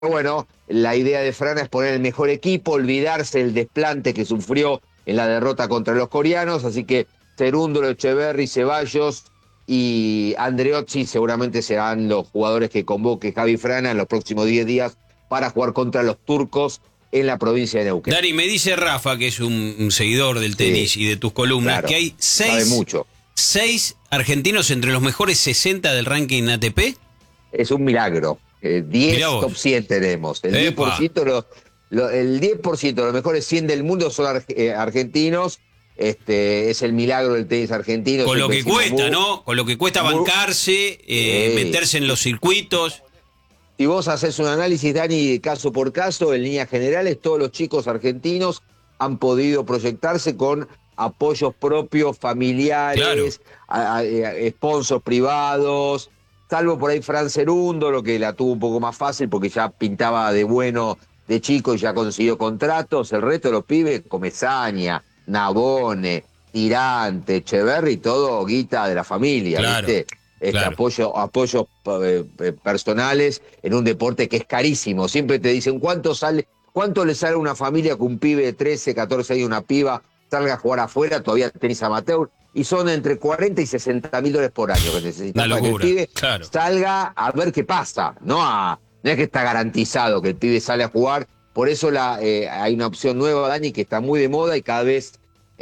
bueno, la idea de Frana es poner el mejor equipo, olvidarse del desplante que sufrió en la derrota contra los coreanos, así que Cerúndolo, Echeverri, Ceballos y Andreozzi seguramente serán los jugadores que convoque Javi Frana en los próximos 10 días para jugar contra los turcos en la provincia de Neuquén. Dani, me dice Rafa, que es un seguidor del tenis y de tus columnas, claro, que hay sabe mucho. 6 argentinos entre los mejores 60 del ranking ATP. Es un milagro. 10 top 100 tenemos. El 10%, el 10% de los mejores 100 del mundo son argentinos. Es el milagro del tenis argentino. Con lo que cuesta, ¿no? Con lo que cuesta bancarse, meterse en los circuitos. Si vos haces un análisis, Dani, caso por caso, en líneas generales, todos los chicos argentinos han podido proyectarse con apoyos propios, familiares, sponsors privados, salvo por ahí Fran Cerúndolo, que la tuvo un poco más fácil porque ya pintaba de bueno de chico y ya consiguió contratos. El resto de los pibes, Comesaña, Nabone, Tirante, Echeverri, todo guita de la familia, claro, ¿viste? Apoyos personales en un deporte que es carísimo. Siempre te dicen, ¿cuánto le sale a una familia que un pibe de 13, 14 años, una piba, salga a jugar afuera, todavía tenis amateur? Y son entre 40 y 60 mil dólares por año que necesitan para que el pibe salga a ver qué pasa. No es que está garantizado que el pibe sale a jugar. Por eso hay una opción nueva, Dani, que está muy de moda y cada vez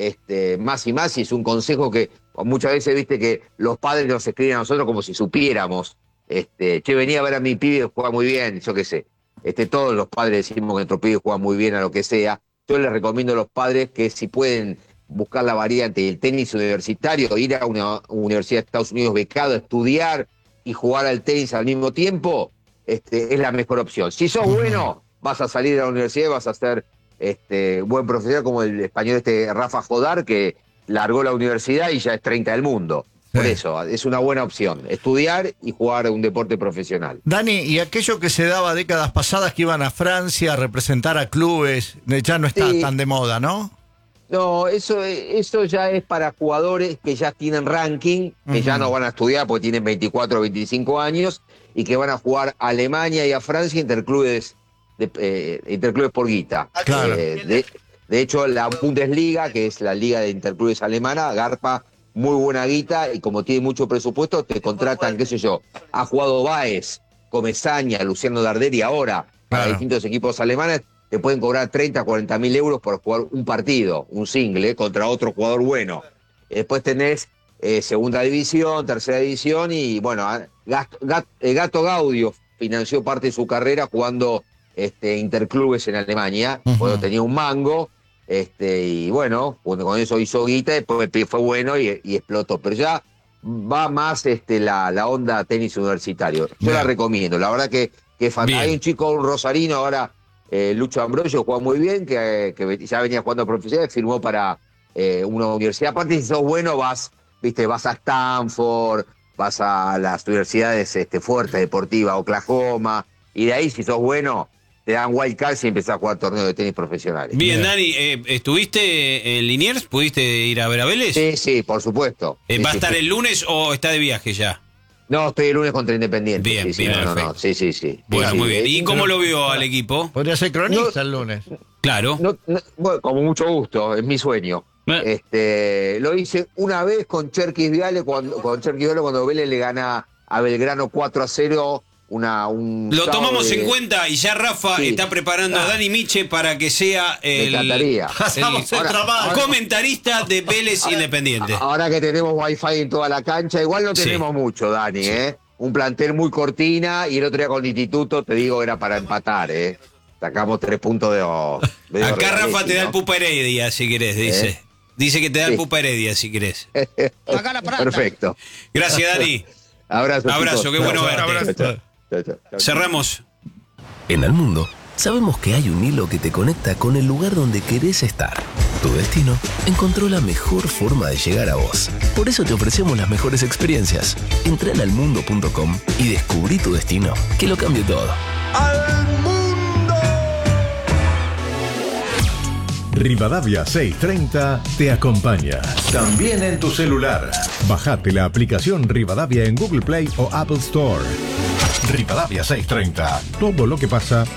más y más, y es un consejo que muchas veces, viste, que los padres nos escriben a nosotros como si supiéramos. Che, venía a ver a mi pibe, juega muy bien, yo qué sé. Todos los padres decimos que nuestro pibe juega muy bien a lo que sea. Yo les recomiendo a los padres que si pueden buscar la variante del tenis universitario, ir a una universidad de Estados Unidos becado, estudiar y jugar al tenis al mismo tiempo, es la mejor opción. Si sos bueno, vas a salir de la universidad y vas a ser buen profesional, como el español Rafa Jodar, que largó la universidad y ya es 30 del mundo. Por eso, es una buena opción, estudiar y jugar un deporte profesional. Dani, y aquello que se daba décadas pasadas, que iban a Francia a representar a clubes, ya no está tan de moda, ¿no? No, eso ya es para jugadores que ya tienen ranking, que ya no van a estudiar porque tienen 24 o 25 años, y que van a jugar a Alemania y a Francia interclubes por guita. Claro. De hecho, la Bundesliga, que es la liga de interclubes alemana, garpa muy buena guita, y como tiene mucho presupuesto, te contratan, qué sé yo, ha jugado Baez, Comesaña, Luciano Darderi, ahora, para distintos equipos alemanes, te pueden cobrar 30, 40 mil euros por jugar un partido, un single, contra otro jugador bueno. Después tenés segunda división, tercera división, y bueno, Gato Gaudio financió parte de su carrera jugando interclubes en Alemania, cuando tenía un mango, y bueno, con eso hizo guita, después fue bueno y explotó. Pero ya va más la onda tenis universitario. Yo la recomiendo, la verdad que hay un chico, un rosarino ahora, Lucho Ambrosio, juega muy bien, que ya venía jugando profesional, firmó para una universidad. Aparte, si sos bueno, vas a Stanford, vas a las universidades fuertes, deportivas, Oklahoma, y de ahí, si sos bueno, te dan wild cards y empezás a jugar torneos de tenis profesionales. Bien, Dani, ¿estuviste en Liniers? ¿Pudiste ir a ver a Vélez? Sí, por supuesto. ¿Va a estar el lunes o está de viaje ya? No, estoy el lunes contra Independiente. Bien, perfecto. Sí. Bueno, muy bien. ¿Y cómo lo vio al equipo? Podría ser cronista el lunes. Claro. Bueno, como mucho gusto, es mi sueño. Lo hice una vez con Cherkis Viale, cuando Vélez le gana a Belgrano 4-0. Lo tomamos en cuenta y ya Rafa está preparando a Dani Miche para que sea el comentarista de Vélez Independiente. Ahora que tenemos wifi en toda la cancha, igual no tenemos mucho, Dani, un plantel muy cortina, y el otro día con el Instituto, te digo, era para empatar, sacamos 3 puntos de acá Rafa te da el Pupa Heredia, si querés, dice. Dice que te da el Pupa Heredia, si querés. Perfecto. Gracias, Dani. Abrazo, qué bueno verte. Chao. Cerramos. En el mundo, sabemos que hay un hilo que te conecta con el lugar donde querés estar. Tu destino encontró la mejor forma de llegar a vos. Por eso te ofrecemos las mejores experiencias. Entra en almundo.com y descubrí tu destino, que lo cambie todo. ¡Al mundo! Rivadavia 630 te acompaña. También en tu celular. Bajate la aplicación Rivadavia en Google Play o Apple Store. Rivadavia 630. Todo lo que pasa